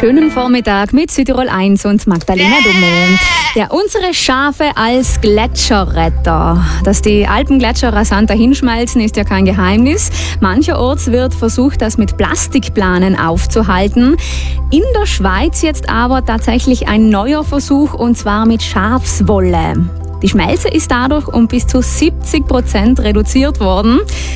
schönen Vormittag mit Südtirol 1 und Magdalena Dummel. Ja, unsere Schafe als Gletscherretter. Dass die Alpengletscher rasant dahinschmelzen, ist ja kein Geheimnis. Mancherorts wird versucht, das mit Plastikplanen aufzuhalten. In der Schweiz jetzt aber tatsächlich ein neuer Versuch, und zwar mit Schafswolle. Die Schmelze ist dadurch um bis zu 70% reduziert worden.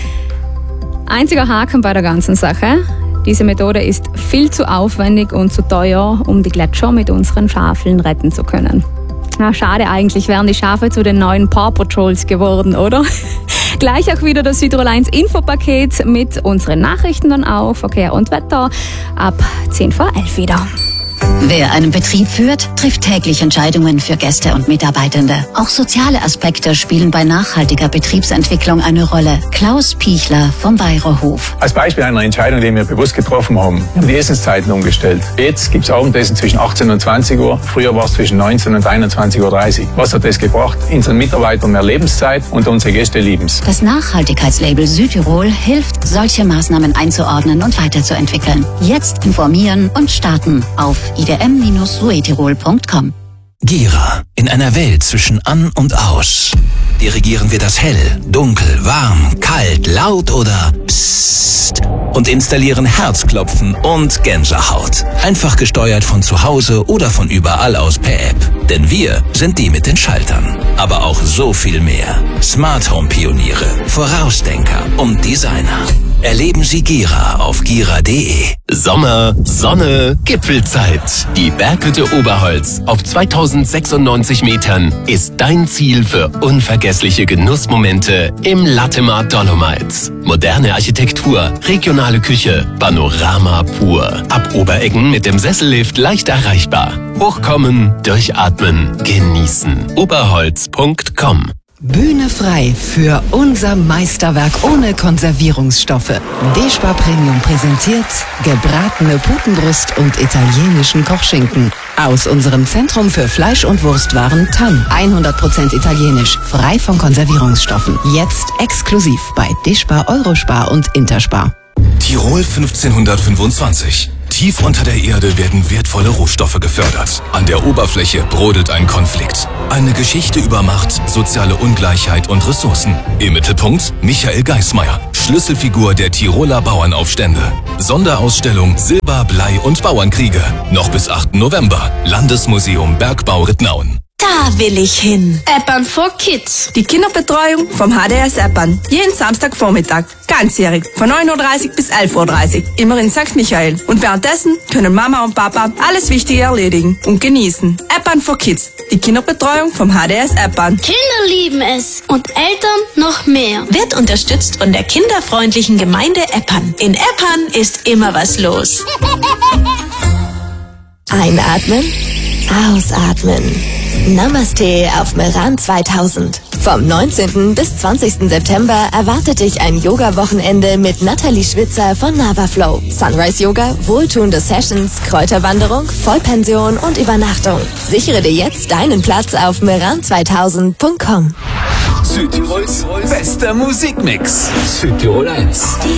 Einziger Haken bei der ganzen Sache: diese Methode ist viel zu aufwendig und zu teuer, um die Gletscher mit unseren Schafeln retten zu können. Na, schade eigentlich, wären die Schafe zu den neuen Paw Patrols geworden, oder? Gleich auch wieder das Südtirol 1 Infopaket mit unseren Nachrichten dann auch, Verkehr und Wetter, ab 10 vor 11 wieder. Wer einen Betrieb führt, trifft täglich Entscheidungen für Gäste und Mitarbeitende. Auch soziale Aspekte spielen bei nachhaltiger Betriebsentwicklung eine Rolle. Klaus Pichler vom Weyrerhof. Als Beispiel einer Entscheidung, die wir bewusst getroffen haben. Wir haben die Essenszeiten umgestellt. Jetzt gibt es Abendessen zwischen 18 und 20 Uhr. Früher war es zwischen 19 und 21.30 Uhr. Was hat das gebracht? Unseren Mitarbeitern mehr Lebenszeit und unsere Gäste lieben es. Das Nachhaltigkeitslabel Südtirol hilft, solche Maßnahmen einzuordnen und weiterzuentwickeln. Jetzt informieren und starten auf idm-suetirol.com. Gera. In einer Welt zwischen an und aus. Dirigieren wir das hell, dunkel, warm, kalt, laut oder psst und installieren Herzklopfen und Gänsehaut. Einfach gesteuert von zu Hause oder von überall aus per App. Denn wir sind die mit den Schaltern. Aber auch so viel mehr. Smart Home Pioniere, Vorausdenker und Designer. Erleben Sie Gera auf gera.de. Sommer, Sonne, Gipfelzeit. Die Berghütte Oberholz auf 2096 Metern ist dein Ziel für unvergessliche Genussmomente im Latemar Dolomites. Moderne Architektur, regionale Küche, Panorama pur. Ab Obereggen mit dem Sessellift leicht erreichbar. Hochkommen, durchatmen, genießen. Oberholz.com. Bühne frei für unser Meisterwerk ohne Konservierungsstoffe. Despar Premium präsentiert gebratene Putenbrust und italienischen Kochschinken. Aus unserem Zentrum für Fleisch- und Wurstwaren TAN. 100% italienisch, frei von Konservierungsstoffen. Jetzt exklusiv bei Despar, Eurospar und Interspar. Tirol 1525. Tief unter der Erde werden wertvolle Rohstoffe gefördert. An der Oberfläche brodelt ein Konflikt. Eine Geschichte über Macht, soziale Ungleichheit und Ressourcen. Im Mittelpunkt Michael Geismeier, Schlüsselfigur der Tiroler Bauernaufstände. Sonderausstellung Silber, Blei und Bauernkriege. Noch bis 8. November. Landesmuseum Bergbau Rittnauen. Da will ich hin. Eppern for Kids. Die Kinderbetreuung vom HDS Eppern. Jeden Samstagvormittag. Ganzjährig. Von 9.30 Uhr bis 11.30 Uhr. Immer in St. Michael. Und währenddessen können Mama und Papa alles Wichtige erledigen und genießen. Eppern for Kids. Die Kinderbetreuung vom HDS Eppern. Kinder lieben es. Und Eltern noch mehr. Wird unterstützt von der kinderfreundlichen Gemeinde Eppern. In Eppern ist immer was los. Einatmen. Ausatmen. Namaste auf Meran 2000. Vom 19. bis 20. September erwartet dich ein Yoga-Wochenende mit Nathalie Schwitzer von Navaflow. Sunrise Yoga, wohltuende Sessions, Kräuterwanderung, Vollpension und Übernachtung. Sichere dir jetzt deinen Platz auf meran2000.com. Südtirols bester Musikmix. Südtirol 1.